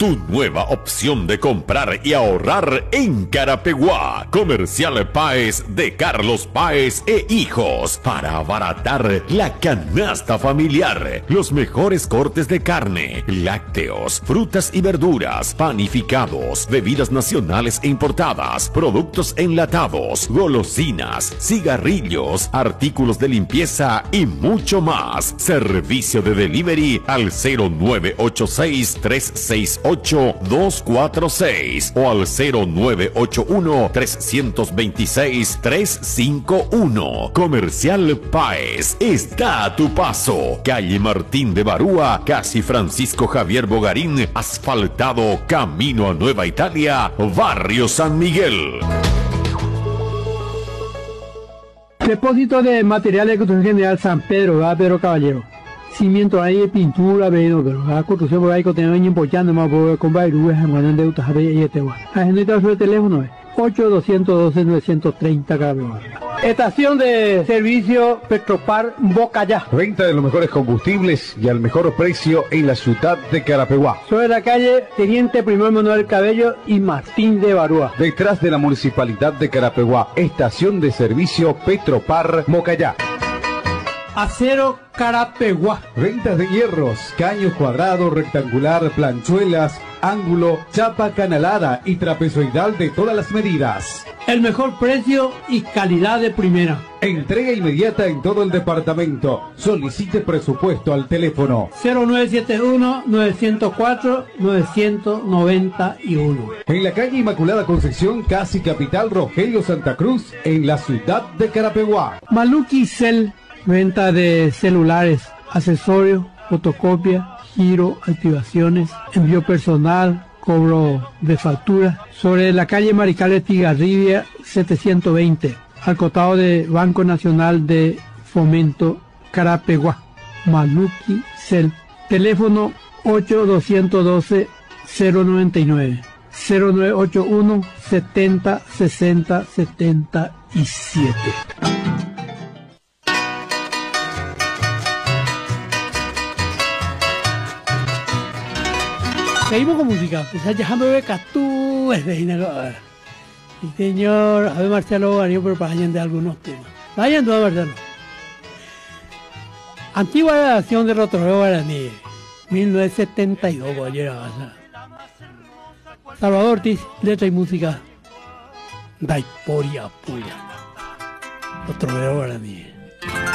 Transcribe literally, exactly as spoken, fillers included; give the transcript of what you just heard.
tu nueva opción de comprar y ahorrar en Carapeguá. Comercial Páez de Carlos Páez e Hijos, para abaratar la canasta familiar. Los mejores cortes de carne, lácteos, frutas y verduras, panificados, bebidas nacionales e importadas, productos enlatados, golosinas, cigarrillos, artículos de limpieza y mucho más. Servicio de delivery al cero nueve ocho seis, tres seis ocho, dos cuatro seis o al cero nueve ocho uno, tres dos seis, tres cinco uno. Comercial Páez está a tu paso. Calle Martín de Barúa, casi Francisco Javier Bogarín, asfaltado, camino a Nueva Italia, Barrio San Miguel. Depósito de materiales de construcción general San Pedro, ¿verdad, Pedro Caballero? Cimiento ahí, pintura, pero, pero, la construcción por ahí que tenemos importando más por comprar y luego en deudas a ver y este bueno. Agenda sobre el teléfono es ocho dos uno dos, nueve tres cero Carapeguá. Estación de servicio Petropar Bocayá. Venta de los mejores combustibles y al mejor precio en la ciudad de Carapeguá. Sobre la calle Teniente Primero Manuel Cabello y Martín de Barúa. Detrás de la Municipalidad de Carapeguá. Estación de servicio Petropar Bocayá. Acero Carapeguá. Ventas de hierros, caño cuadrado, rectangular, planchuelas, ángulo, chapa canalada y trapezoidal de todas las medidas. El mejor precio y calidad de primera. Entrega inmediata en todo el departamento. Solicite presupuesto al teléfono cero nueve siete uno, nueve cero cuatro, nueve nueve uno. En la calle Inmaculada Concepción, casi Capital Rogelio Santa Cruz, en la ciudad de Carapeguá. Maluki Cel. Venta de celulares, accesorios, fotocopia, giro, activaciones, envío personal, cobro de factura. Sobre la calle Maricales Tigarribia setecientos veinte, al costado de Banco Nacional de Fomento Carapeguá. Maluki Cel. Teléfono ocho dos uno dos, cero nueve nueve, cero nueve ocho uno, setenta, sesenta, setenta y siete. Seguimos con música. Está dejando de Catú desde Inagoa. Sí, señor. A ver, Marcelo, venido por de algunos temas. Vayan todos, Marcelo. Antigua redacción de Rotorreo Guaraní. mil novecientos setenta y dos, ayer Salvador Ortiz, letra y música. Daiporia Puya. Rotorreo Guaraní.